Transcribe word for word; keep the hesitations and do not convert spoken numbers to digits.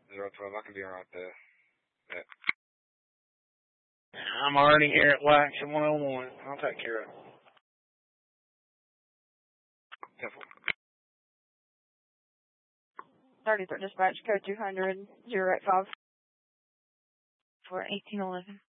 zero twelve. I can be around there. Yeah. I'm already here at Wax at one oh one. I'll take care of it. Careful. thirty-third dispatch, code two hundred, zero eight five for eighteen eleven.